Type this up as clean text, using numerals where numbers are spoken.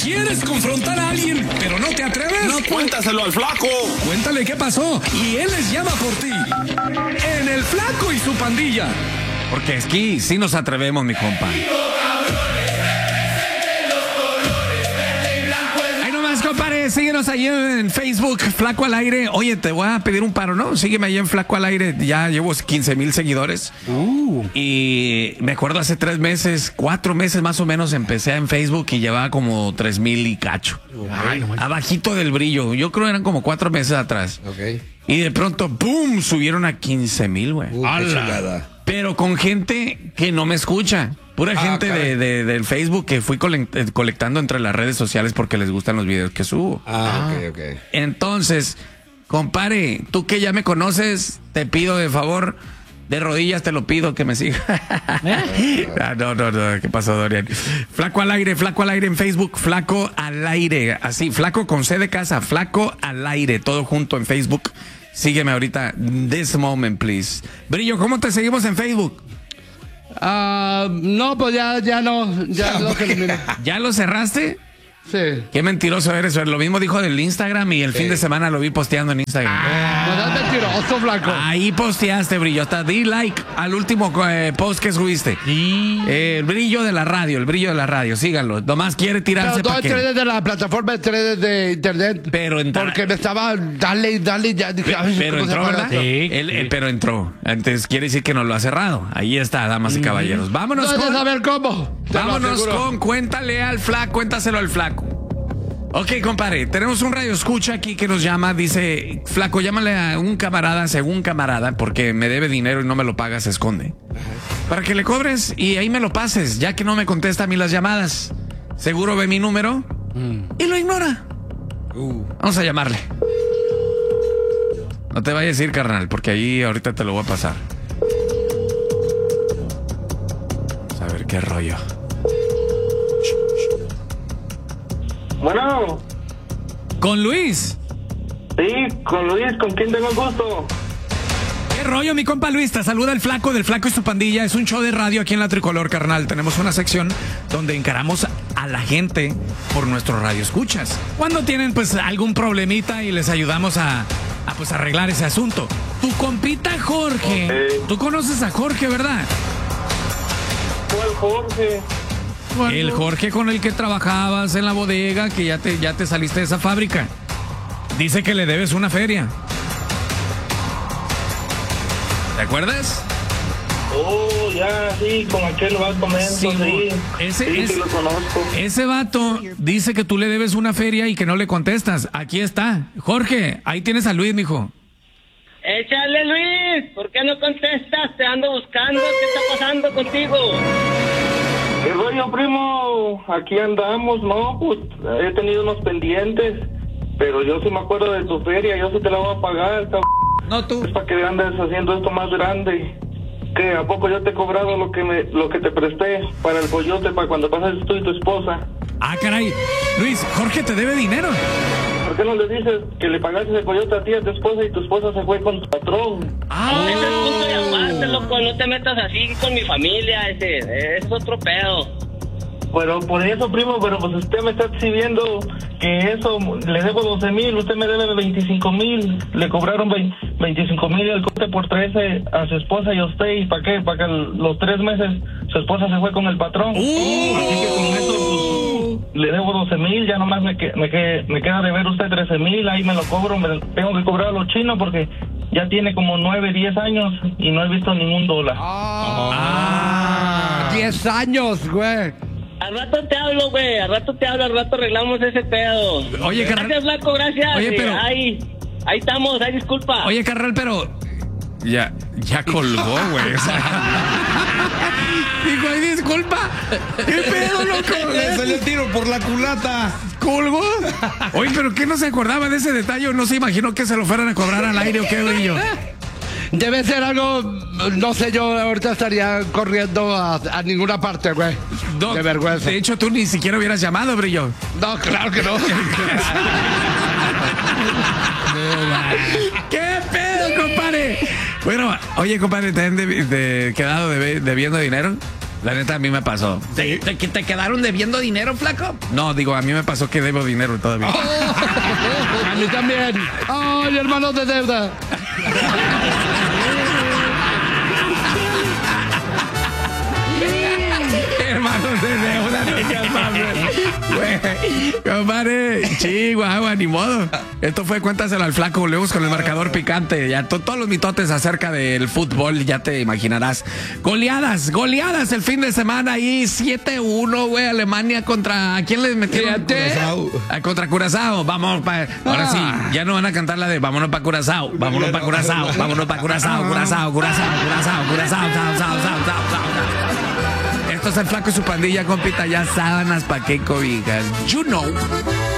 ¿Quieres confrontar a alguien, pero no te atreves? No, cuéntaselo al Flaco. Cuéntale qué pasó y él les llama por ti. En El Flaco y su pandilla. Porque aquí sí nos atrevemos, mi compa. Ahí nomás, compadre, síguenos ahí en Facebook, Flaco al Aire. Oye, te voy a pedir un paro, ¿no? Sígueme ahí en Flaco al Aire. Ya llevo 15,000 seguidores. Y me acuerdo hace 3 meses, 4 meses más o menos, empecé en Facebook y llevaba como 3,000 y cacho. Ay, no Abajito del brillo. Yo creo que eran como 4 meses atrás. Ok. Y de pronto, ¡pum! Subieron a 15,000, güey. Qué chulada. Pero con gente que no me escucha. Pura gente caray. del Facebook que fui colectando entre las redes sociales porque les gustan los videos que subo. Ok. Entonces, compadre, tú que ya me conoces, te pido de favor, de rodillas te lo pido que me sigas. No, ¿qué pasó, Dorian? Flaco al Aire en Facebook, Flaco al Aire. Así, Flaco con C de casa, Flaco al Aire, todo junto en Facebook. Sígueme ahorita, this moment, please. Brillo, ¿cómo te seguimos en Facebook? No, pues ya no. Ya lo eliminé. ¿Ya lo cerraste? Sí. Qué mentiroso eres. Lo mismo dijo del Instagram y el fin de semana lo vi posteando en Instagram. Pues es mentiroso, Flaco. Ahí posteaste, Brillo. Hasta di like al último post que subiste. Sí. El brillo de la radio. Síganlo. Nomás quiere tirarse Pero no para entré desde la plataforma, entré desde internet. Pero porque me estaba dale, ya dije, ay, pero ¿cómo se entró, llama ¿verdad? esto? Sí. Pero entró. Entonces quiere decir que no lo ha cerrado. Ahí está, damas y caballeros. Vámonos No con... de saber cómo. Te lo Vámonos aseguro. con Cuéntale al Flaco, cuéntaselo al Flaco. Ok, compadre, tenemos un radio escucha aquí que nos llama, dice, Flaco, llámale a un camarada, según camarada, porque me debe dinero y no me lo pagas, se esconde. Para que le cobres y ahí me lo pases, ya que no me contesta a mí las llamadas. Seguro ve mi número y lo ignora. Vamos a llamarle. No te vayas a ir, carnal, porque ahí ahorita te lo voy a pasar. Vamos a ver qué rollo. Bueno. ¿Con Luis? Sí, con Luis, ¿con quién tengo el gusto? ¿Qué rollo, mi compa Luis? Te saluda el Flaco del Flaco y su pandilla. Es un show de radio aquí en La Tricolor, carnal. Tenemos una sección donde encaramos a la gente por nuestro radio escuchas. Cuando tienen pues algún problemita y les ayudamos a pues arreglar ese asunto. Tu compita Jorge. Ok. Tú conoces a Jorge, ¿verdad? ¿Cuál Jorge? El Jorge con el que trabajabas en la bodega, que ya te saliste de esa fábrica. Dice que le debes una feria. ¿Te acuerdas? Oh, ya, sí, con aquel vato menso, sí. Sí, lo conozco. Ese vato dice que tú le debes una feria y que no le contestas. Aquí está. Jorge, ahí tienes a Luis, mijo. Échale, Luis, ¿por qué no contestas? Te ando buscando, ¿qué está pasando contigo? ¿Qué rollo, primo? Aquí andamos, ¿no? Pues he tenido unos pendientes, pero yo sí me acuerdo de tu feria, yo sí te la voy a pagar, cabrón. No, tú. Es para que andes haciendo esto más grande. ¿Qué? ¿A poco yo te he cobrado lo que te presté para el coyote, para cuando pases tú y tu esposa? Ah, caray. Luis, Jorge te debe dinero. ¿Por qué no le dices que le pagaste el coyote a ti, a tu esposa, y tu esposa se fue con tu patrón? Ese es el punto de amarte, loco, no te metas así con mi familia, ese es otro pedo. Pero por eso, primo, pero pues usted me está exhibiendo que eso, le debo 12,000, usted me debe 25,000, le cobraron 25,000 el corte por 13 a su esposa y a usted, ¿y para qué? Para que los 3 meses su esposa se fue con el patrón. Así que con eso, pues, le debo 12,000, ya nomás me queda de ver usted 13,000, ahí me lo cobro, me tengo que cobrar a los chinos porque ya tiene como 9, 10 años y no he visto ningún dólar. 10 años, güey. Al rato te hablo, güey, al rato arreglamos ese pedo. Oye, carnal. Gracias, Flaco, gracias. Oye, pero... Ahí estamos, ahí disculpa. Oye, carnal, pero... Ya colgó, güey. O sea... Dijo, ay, disculpa. ¿Qué pedo, loco? Le salió el tiro por la culata. ¿Colgó? Oye, pero ¿qué no se acordaba de ese detalle? ¿No se imaginó que se lo fueran a cobrar al aire o qué, Brillo? Debe ser algo, no sé, yo ahorita estaría corriendo a ninguna parte, güey. No, de vergüenza. De hecho, tú ni siquiera hubieras llamado, Brillo. No, claro que no. ¿Qué pedo, compadre? Bueno, oye, compadre, ¿te han quedado debiendo dinero? La neta, a mí me pasó. ¿Te quedaron debiendo dinero, flaco? No, digo, a mí me pasó que debo dinero todavía. A mí también. ¡Ay, hermanos de deuda! Hermanos de deuda, compadre, Chihuahua, ni modo. Esto fue Cuéntaselo al Flaco. Volvemos con el marcador picante. Ya todos los mitotes acerca del fútbol, ya te imaginarás. Goleadas el fin de semana ahí. 7-1, güey. Alemania contra... ¿A quién les metieron? Contra Curazao. Vamos, ahora sí, ya no van a cantar la de vámonos para Curazao. Vámonos para Curazao. Vámonos para Curazao. Curazao. Esto es el Flaco y su pandilla, compita. Ya sábanas, pa' qué cobijas. You know.